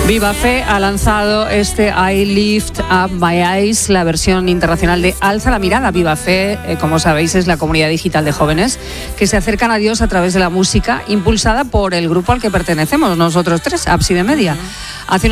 Viva Fe ha lanzado este I Lift Up My Eyes, la versión internacional de Alza la Mirada. Viva Fe, como sabéis, es la comunidad digital de jóvenes que se acercan a Dios a través de la música, impulsada por el grupo al que pertenecemos nosotros tres, Ábside Media. Hace